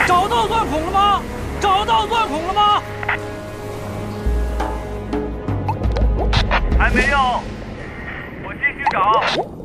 找到钻孔了吗？找到钻孔了吗？ 还没有，我继续找。